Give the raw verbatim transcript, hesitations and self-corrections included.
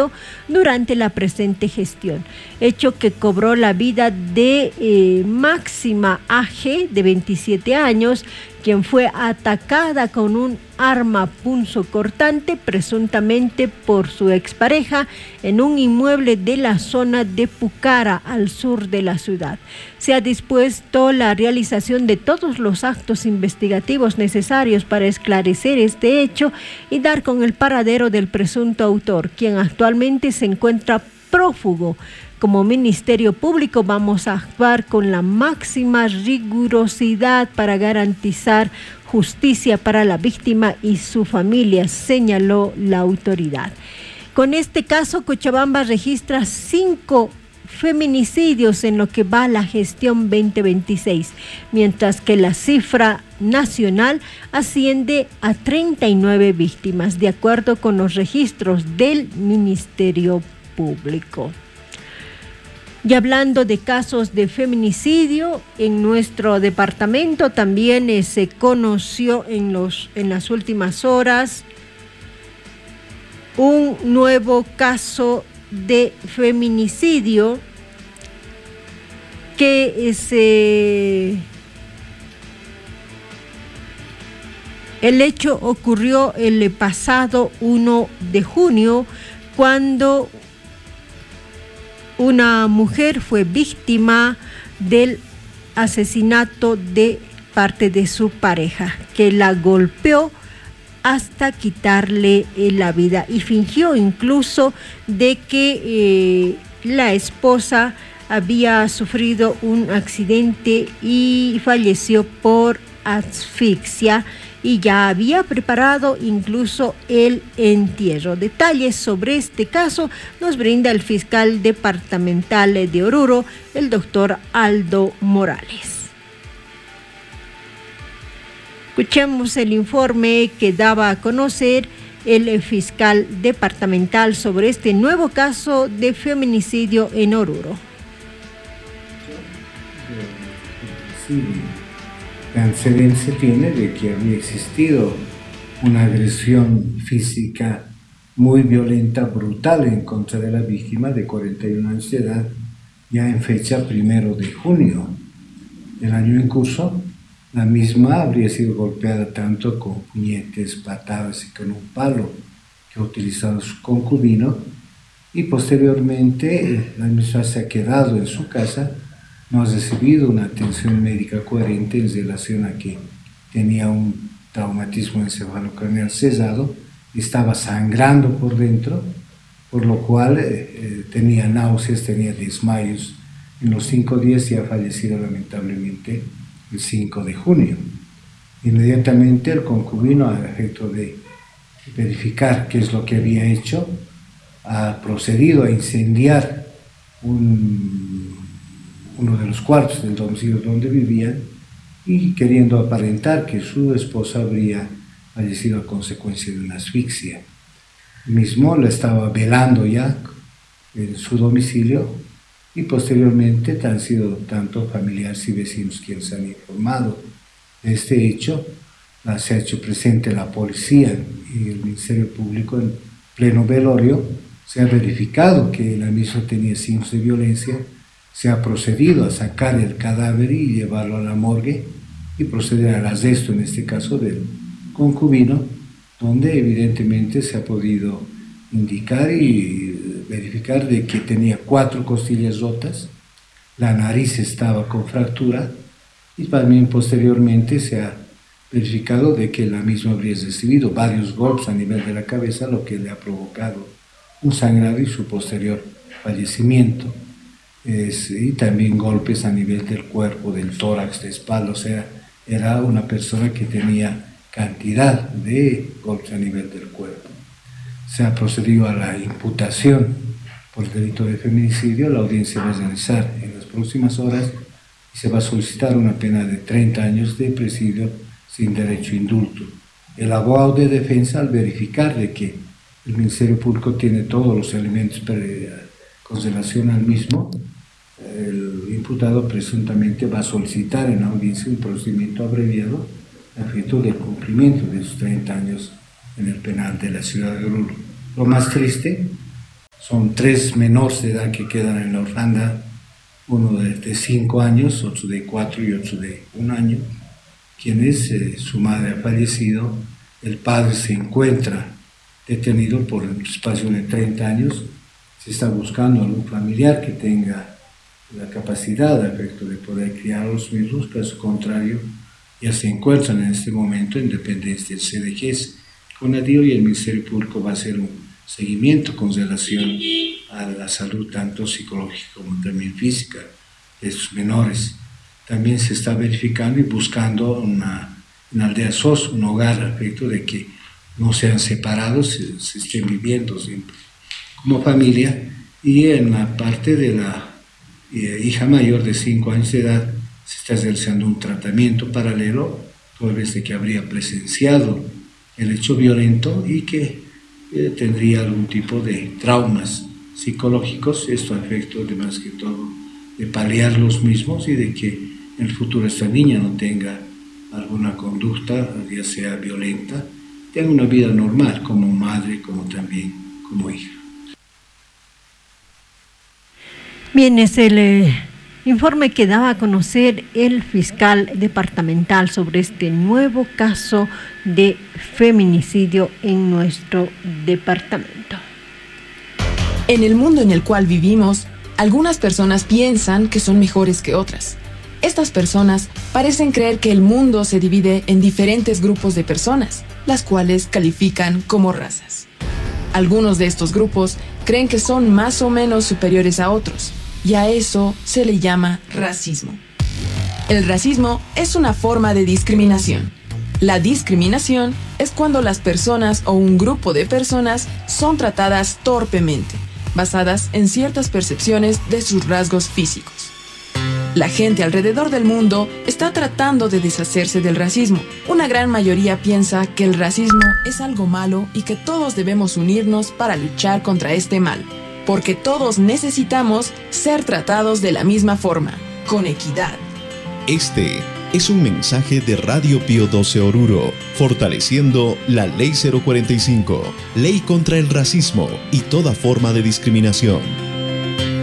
cometido durante la presente gestión, hecho que cobró la vida de eh, Máxima A G, de veintisiete años, quien fue atacada con un arma punzocortante, presuntamente por su expareja, en un inmueble de la zona de Pucara, al sur de la ciudad. Se ha dispuesto la realización de todos los actos investigativos necesarios para esclarecer este hecho y dar con el paradero del presunto autor, quien actualmente se encuentra prófugo. Como Ministerio Público vamos a actuar con la máxima rigurosidad para garantizar justicia para la víctima y su familia, señaló la autoridad. Con este caso, Cochabamba registra cinco feminicidios en lo que va la gestión veinte veintiséis, mientras que la cifra nacional asciende a treinta y nueve víctimas, de acuerdo con los registros del Ministerio Público. Y hablando de casos de feminicidio, en nuestro departamento también eh, se conoció en, los, en las últimas horas un nuevo caso de feminicidio que se... El hecho ocurrió el pasado primero de junio, cuando una mujer fue víctima del asesinato de parte de su pareja, que la golpeó hasta quitarle la vida y fingió incluso de que eh, la esposa había sufrido un accidente y falleció por asfixia, y ya había preparado incluso el entierro. Detalles sobre este caso nos brinda el fiscal departamental de Oruro, el doctor Aldo Morales. Escuchemos el informe que daba a conocer el fiscal departamental sobre este nuevo caso de feminicidio en Oruro. Sí. La antecedente se tiene de que había existido una agresión física muy violenta, brutal en contra de la víctima de cuarenta y un años de edad, ya en fecha primero de junio del año en curso. La misma habría sido golpeada tanto con puñetes, patadas y con un palo que ha utilizado su concubino, y posteriormente la misma se ha quedado en su casa. No ha recibido una atención médica coherente en relación a que tenía un traumatismo encefalocraneal cesado, estaba sangrando por dentro, por lo cual eh, tenía náuseas, tenía desmayos. En los cinco días y ha fallecido lamentablemente el cinco de junio. Inmediatamente el concubino, a efecto de verificar qué es lo que había hecho, ha procedido a incendiar un uno de los cuartos del domicilio donde vivían, y queriendo aparentar que su esposa habría fallecido a consecuencia de una asfixia. Mismo la estaba velando ya en su domicilio, y posteriormente han sido tanto familiares y vecinos quienes han informado de este hecho. Se ha hecho presente la policía y el Ministerio Público en pleno velorio. Se ha verificado que la misma tenía signos de violencia. Se ha procedido a sacar el cadáver y llevarlo a la morgue y proceder al arresto, en este caso del concubino, donde evidentemente se ha podido indicar y verificar de que tenía cuatro costillas rotas, la nariz estaba con fractura, y también posteriormente se ha verificado de que la misma habría recibido varios golpes a nivel de la cabeza, lo que le ha provocado un sangrado y su posterior fallecimiento. Es, y también golpes a nivel del cuerpo, del tórax, de espalda. O sea, era una persona que tenía cantidad de golpes a nivel del cuerpo. Se ha procedido a la imputación por el delito de feminicidio. La audiencia va a realizar en las próximas horas y se va a solicitar una pena de treinta años de presidio sin derecho a indulto. El abogado de defensa, al verificar de que el Ministerio Público tiene todos los elementos con relación al mismo, el imputado presuntamente va a solicitar en audiencia un procedimiento abreviado a efecto del cumplimiento de sus treinta años en el penal de la ciudad de Oruro. Lo más triste son tres menores de edad que quedan en la orfandad, uno de, de cinco años, otro de cuatro y otro de un año, quienes eh, su madre ha fallecido, el padre se encuentra detenido por un espacio de treinta años, se está buscando algún familiar que tenga la capacidad de, de poder criar a los mismos, pero al contrario, ya se encuentran en este momento en dependencia del C D G S. CONADIO y el Ministerio Público va a hacer un seguimiento con relación a la salud tanto psicológica como también física de sus menores. También se está verificando y buscando una, una aldea S O S, un hogar al efecto de que no sean separados, se, se estén viviendo siempre como familia. Y en la parte de la eh, hija mayor de cinco años de edad se está realizando un tratamiento paralelo, toda vez de que habría presenciado el hecho violento y que eh, tendría algún tipo de traumas psicológicos, esto a efecto de más que todo de paliar los mismos y de que en el futuro esta niña no tenga alguna conducta, ya sea violenta, tenga una vida normal como madre, como también como hija. Bien, es el eh, informe que daba a conocer el fiscal departamental sobre este nuevo caso de feminicidio en nuestro departamento. En el mundo en el cual vivimos, algunas personas piensan que son mejores que otras. Estas personas parecen creer que el mundo se divide en diferentes grupos de personas, las cuales califican como razas. Algunos de estos grupos creen que son más o menos superiores a otros, y a eso se le llama racismo. El racismo es una forma de discriminación. La discriminación es cuando las personas o un grupo de personas son tratadas torpemente, basadas en ciertas percepciones de sus rasgos físicos. La gente alrededor del mundo está tratando de deshacerse del racismo. Una gran mayoría piensa que el racismo es algo malo y que todos debemos unirnos para luchar contra este mal, porque todos necesitamos ser tratados de la misma forma, con equidad. Este es un mensaje de Radio Pío doce Oruro, fortaleciendo la Ley cero cuarenta y cinco, Ley contra el Racismo y toda forma de discriminación.